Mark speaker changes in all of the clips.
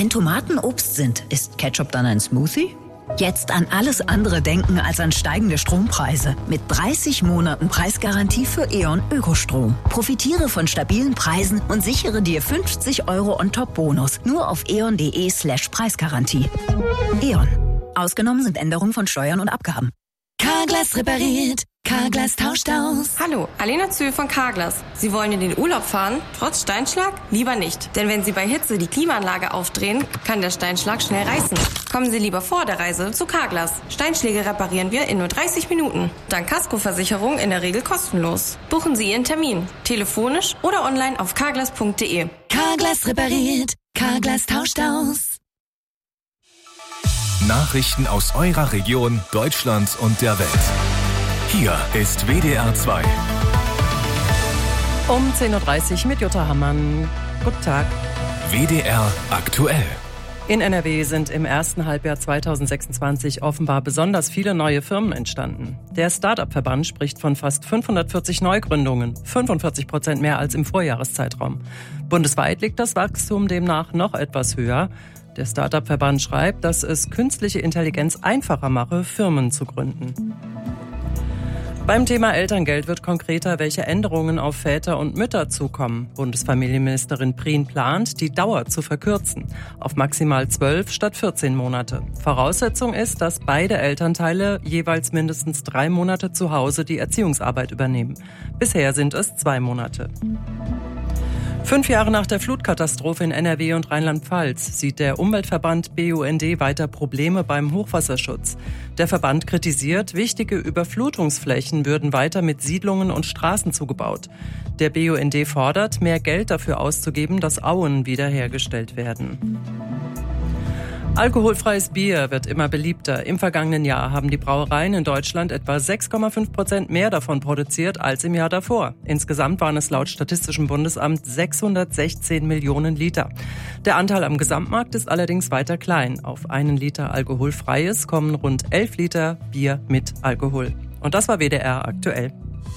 Speaker 1: Wenn Tomaten Obst sind, ist Ketchup dann ein Smoothie? Jetzt an alles andere denken als an steigende Strompreise. Mit 30 Monaten Preisgarantie für E.ON Ökostrom. Profitiere von stabilen Preisen und sichere dir 50 € on-top-Bonus. Nur auf eon.de/Preisgarantie. E.ON. Ausgenommen sind Änderungen von Steuern und Abgaben.
Speaker 2: Carglass repariert. Carglass tauscht aus.
Speaker 3: Hallo, Alena Zühl von Carglass. Sie wollen in den Urlaub fahren, trotz Steinschlag? Lieber nicht. Denn wenn Sie bei Hitze die Klimaanlage aufdrehen, kann der Steinschlag schnell reißen. Kommen Sie lieber vor der Reise zu Carglass. Steinschläge reparieren wir in nur 30 Minuten. Dank Kaskoversicherung in der Regel kostenlos. Buchen Sie Ihren Termin. Telefonisch oder online auf carglass.de.
Speaker 2: Carglass repariert. Carglass tauscht aus.
Speaker 4: Nachrichten aus eurer Region, Deutschland und der Welt. Hier ist WDR 2.
Speaker 5: Um 10.30 Uhr mit Jutta Hammann. Guten Tag.
Speaker 4: WDR aktuell.
Speaker 5: In NRW sind im ersten Halbjahr 2026 offenbar besonders viele neue Firmen entstanden. Der Start-up-Verband spricht von fast 540 Neugründungen, 45% mehr als im Vorjahreszeitraum. Bundesweit liegt das Wachstum demnach noch etwas höher. Der Start-up-Verband schreibt, dass es künstliche Intelligenz einfacher mache, Firmen zu gründen. Beim Thema Elterngeld wird konkreter, welche Änderungen auf Väter und Mütter zukommen. Bundesfamilienministerin Prien plant, die Dauer zu verkürzen, auf maximal 12 statt 14 Monate. Voraussetzung ist, dass beide Elternteile jeweils mindestens 3 Monate zu Hause die Erziehungsarbeit übernehmen. Bisher sind es 2 Monate. 5 Jahre nach der Flutkatastrophe in NRW und Rheinland-Pfalz sieht der Umweltverband BUND weiter Probleme beim Hochwasserschutz. Der Verband kritisiert, wichtige Überflutungsflächen würden weiter mit Siedlungen und Straßen zugebaut. Der BUND fordert, mehr Geld dafür auszugeben, dass Auen wiederhergestellt werden. Alkoholfreies Bier wird immer beliebter. Im vergangenen Jahr haben die Brauereien in Deutschland etwa 6,5% mehr davon produziert als im Jahr davor. Insgesamt waren es laut Statistischem Bundesamt 616 Millionen Liter. Der Anteil am Gesamtmarkt ist allerdings weiter klein. Auf 1 Liter alkoholfreies kommen rund 11 Liter Bier mit Alkohol. Und das war WDR aktuell.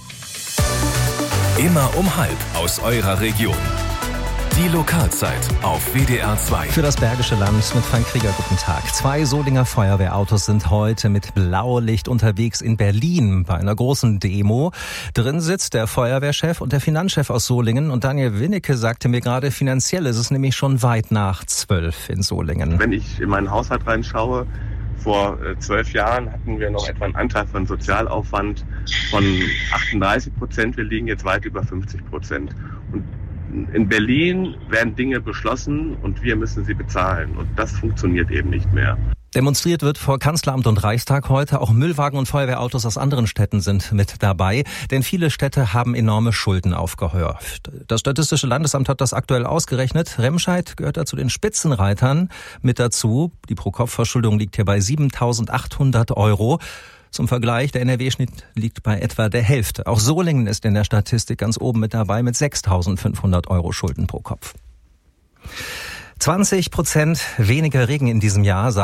Speaker 4: Immer um 12 aus eurer Region. Die Lokalzeit auf WDR 2.
Speaker 6: Für das Bergische Land mit Frank Krieger, guten Tag. 2 Solinger Feuerwehrautos sind heute mit Blaulicht unterwegs in Berlin bei einer großen Demo. Drin sitzt der Feuerwehrchef und der Finanzchef aus Solingen. Und Daniel Winnecke sagte mir gerade, finanziell ist es nämlich schon weit nach 12 in Solingen.
Speaker 7: Wenn ich in meinen Haushalt reinschaue, vor 12 Jahren hatten wir noch etwa einen Anteil von Sozialaufwand von 38%. Wir liegen jetzt weit über 50%. Und in Berlin werden Dinge beschlossen und wir müssen sie bezahlen. Und das funktioniert eben nicht mehr.
Speaker 6: Demonstriert wird vor Kanzleramt und Reichstag heute. Auch Müllwagen und Feuerwehrautos aus anderen Städten sind mit dabei. Denn viele Städte haben enorme Schulden aufgehäuft. Das Statistische Landesamt hat das aktuell ausgerechnet. Remscheid gehört da zu den Spitzenreitern mit dazu. Die Pro-Kopf-Verschuldung liegt hier bei 7.800 €. Zum Vergleich, der NRW-Schnitt liegt bei etwa der Hälfte. Auch Solingen ist in der Statistik ganz oben mit dabei mit 6.500 € Schulden pro Kopf. 20% weniger Regen in diesem Jahr,